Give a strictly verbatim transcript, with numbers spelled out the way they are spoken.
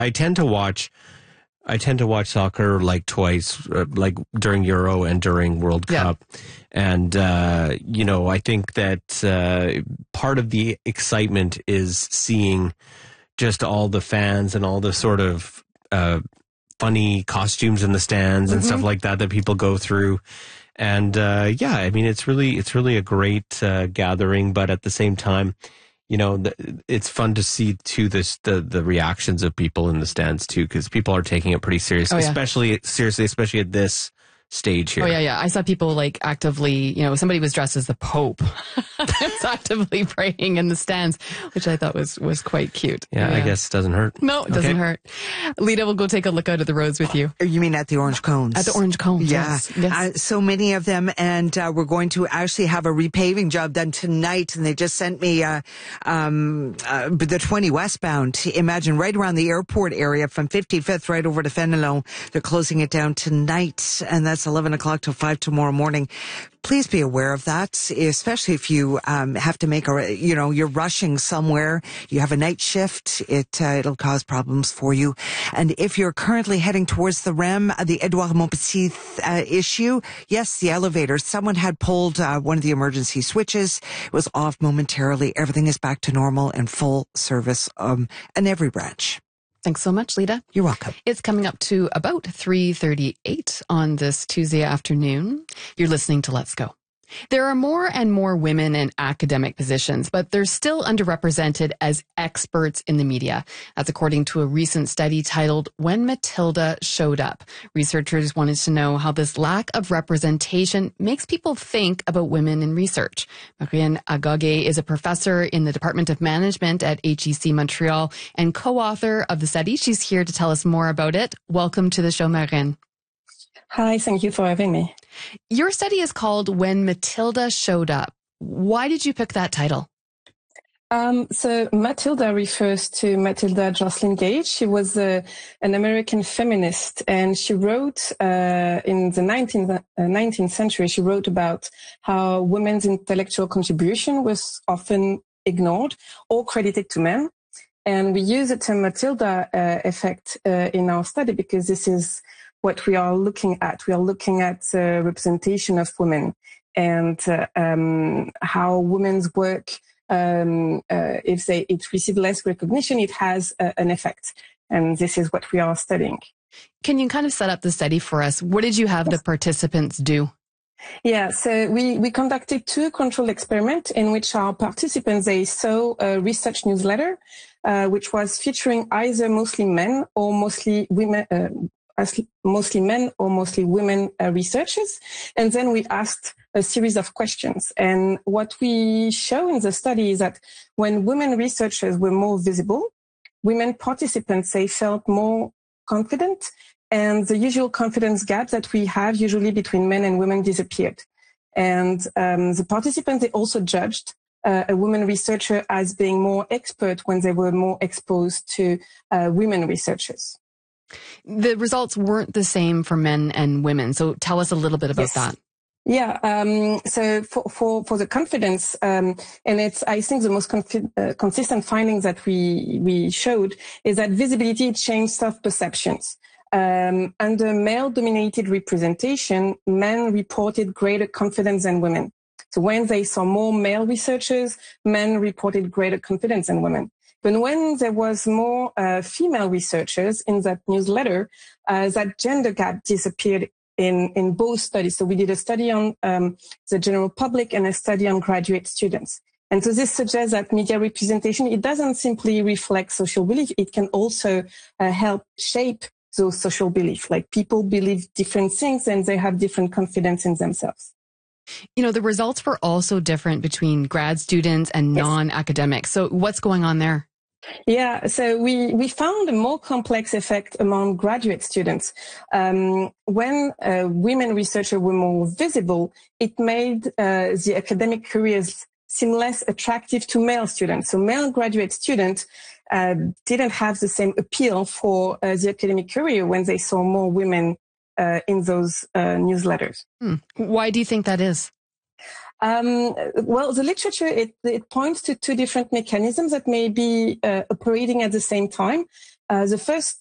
I tend to watch. I tend to watch soccer like twice, uh, like during Euro and during World Yeah. Cup. And, uh, you know, I think that uh, part of the excitement is seeing just all the fans and all the sort of uh, funny costumes in the stands and Mm-hmm. stuff like that that people go through. And, uh, yeah, I mean, it's really, it's really a great uh, gathering, but at the same time, you know, the, it's fun to see too this the the reactions of people in the stands too, because people are taking it pretty serious, Oh, yeah. especially seriously, especially at this stage here. Oh, yeah, yeah. I saw people like actively, you know, somebody was dressed as the Pope. was actively praying in the stands, which I thought was, was quite cute. Yeah, yeah. I guess it doesn't hurt. No, it doesn't Okay. hurt. Lita will go take a look out at the roads with you. You mean at the Orange Cones? At the Orange Cones, Yeah. yes. yes. Uh, so many of them. And uh, we're going to actually have a repaving job done tonight. And they just sent me uh, um, uh, the twenty westbound. Imagine right around the airport area from fifty-fifth right over to Fenelon. They're closing it down tonight. And that's eleven o'clock till five tomorrow morning. Please be aware of that, especially if you um, have to make a, you know, you're rushing somewhere, you have a night shift, it, uh, it'll cause problems for you. And if you're currently heading towards the R E M, uh, the Edouard Montpetit uh, issue, yes, the elevator, someone had pulled uh, one of the emergency switches. It was off momentarily. Everything is back to normal and full service um, in every branch. Thanks so much, Lita. You're welcome. It's coming up to about three thirty-eight on this Tuesday afternoon. You're listening to Let's Go. There are more and more women in academic positions, but they're still underrepresented as experts in the media. That's according to a recent study titled When Matilda Showed Up. Researchers wanted to know how this lack of representation makes people think about women in research. Marianne Agage is a professor in the Department of Management at H E C Montreal and co-author of the study. She's here to tell us more about it. Welcome to the show, Marianne. Hi, thank you for having me. Your study is called When Matilda Showed Up. Why did you pick that title? Um, so Matilda refers to Matilda Joslyn Gage. She was uh, an American feminist, and she wrote uh, in the nineteenth, uh, nineteenth century, she wrote about how women's intellectual contribution was often ignored or credited to men. And we use the term Matilda uh, effect uh, in our study because this is what we are looking at. We are looking at uh, representation of women and uh, um, how women's work, um, uh, if they it receive less recognition, it has uh, an effect. And this is what we are studying. Can you kind of set up the study for us? What did you have the participants do? Yeah, so we, we conducted two control experiments in which our participants, they saw a research newsletter, uh, which was featuring either mostly men or mostly women, uh, as mostly men or mostly women uh, researchers. And then we asked a series of questions. And what we show in the study is that when women researchers were more visible, women participants, they felt more confident, and the usual confidence gap that we have usually between men and women disappeared. And um, the participants, they also judged uh, a woman researcher as being more expert when they were more exposed to uh, women researchers. The results weren't the same for men and women. So tell us a little bit about Yes. that. Yeah. Um, so for, for, for the confidence, um, and it's, I think the most confi- uh, consistent findings that we, we showed is that visibility changed self-perceptions. Um, under male-dominated representation, men reported greater confidence than women. So when they saw more male researchers, men reported greater confidence than women. But when there was more uh, female researchers in that newsletter, uh, that gender gap disappeared in, in both studies. So we did a study on um, the general public and a study on graduate students. And so this suggests that media representation, it doesn't simply reflect social belief. It can also uh, help shape those social beliefs. Like people believe different things and they have different confidence in themselves. You know, the results were also different between grad students and Yes. non-academics. So what's going on there? Yeah, so we, we found a more complex effect among graduate students. Um, when uh, women researchers were more visible, it made uh, the academic careers seem less attractive to male students. So male graduate students uh, didn't have the same appeal for uh, the academic career when they saw more women uh, in those uh, newsletters. Hmm. Why do you think that is? Um, well, the literature, it, it points to two different mechanisms that may be uh, operating at the same time. Uh, the first